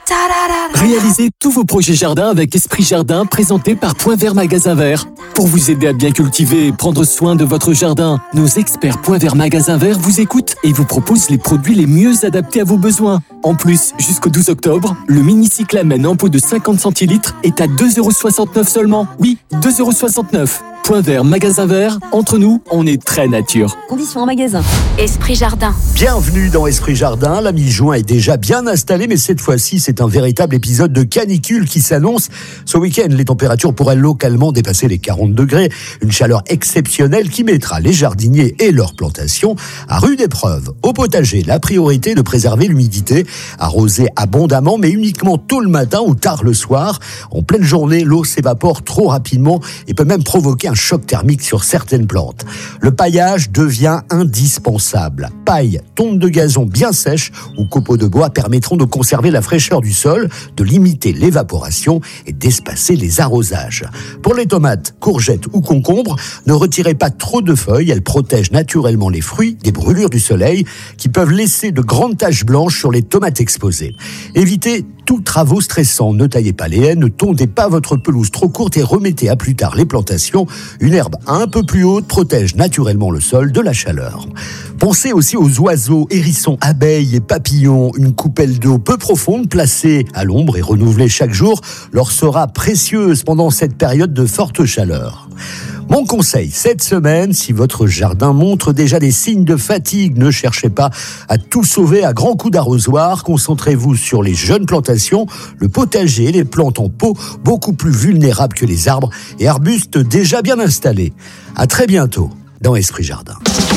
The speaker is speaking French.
Réalisez tous vos projets jardin avec Esprit Jardin, présenté par Point Vert Magasin Vert. Pour vous aider à bien cultiver et prendre soin de votre jardin, nos experts Point Vert Magasin Vert vous écoutent et vous proposent les produits les mieux adaptés à vos besoins. En plus, jusqu'au 12 octobre, le mini-cyclamen en pot de 50 centilitres est à 2,69€ seulement. Oui, 2,69€. Point Vert Magasin Vert, entre nous, on est très nature. Conditions en magasin. Esprit Jardin. Bienvenue dans Esprit Jardin. La mi-juin est déjà bien installée, mais cette fois-ci, c'est un véritable épisode de canicule qui s'annonce. Ce week-end, les températures pourraient localement dépasser les 40 degrés. Une chaleur exceptionnelle qui mettra les jardiniers et leurs plantations à rude épreuve. Au potager, la priorité est de préserver l'humidité, arroser abondamment, mais uniquement tôt le matin ou tard le soir. En pleine journée, l'eau s'évapore trop rapidement et peut même provoquer un choc thermique sur certaines plantes. Le paillage devient indispensable. Paille, tonte de gazon bien sèche ou copeaux de bois permettront de conserver la fraîcheur du sol, de limiter l'évaporation et d'espacer les arrosages. Pour les tomates, courgettes ou concombres, ne retirez pas trop de feuilles, elles protègent naturellement les fruits des brûlures du soleil qui peuvent laisser de grandes taches blanches sur les tomates exposées. Évitez tous travaux stressants, ne taillez pas les haies, ne tondez pas votre pelouse trop courte et remettez à plus tard les plantations. Une herbe un peu plus haute protège naturellement le sol de la chaleur. Pensez aussi aux oiseaux, hérissons, abeilles et papillons. Une coupelle d'eau peu profonde placée à l'ombre et renouvelée chaque jour leur sera précieuse pendant cette période de forte chaleur. Mon conseil cette semaine, si votre jardin montre déjà des signes de fatigue, ne cherchez pas à tout sauver à grands coups d'arrosoir. Concentrez-vous sur les jeunes plantations, le potager, les plantes en pot, beaucoup plus vulnérables que les arbres et arbustes déjà bien installés. À très bientôt dans Esprit Jardin.